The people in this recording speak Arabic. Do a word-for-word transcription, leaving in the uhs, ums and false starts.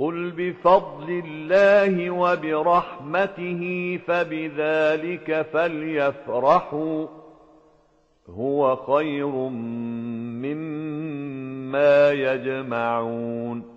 قل بفضل الله وبرحمته فبذلك فليفرحوا هو خير مما يجمعون